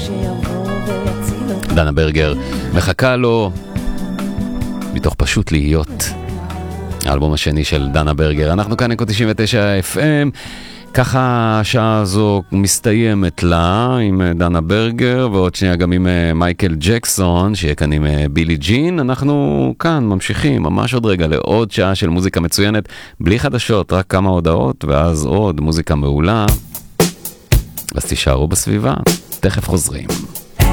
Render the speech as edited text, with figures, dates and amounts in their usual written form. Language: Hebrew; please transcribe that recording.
דנה ברגר מחכה לו מתוך פשוט להיות, האלבום השני של דנה ברגר. אנחנו כאן אקו 99 FM, ככה השעה הזו מסתיימת לה עם דנה ברגר, ועוד שנייה גם עם מייקל ג'קסון, שיהיה כאן עם בילי ג'ין. אנחנו כאן ממשיכים ממש עוד רגע לעוד שעה של מוזיקה מצוינת, בלי חדשות, רק כמה הודעות, ואז עוד מוזיקה מעולה. אז תישארו בסביבה, תכף חוזרים.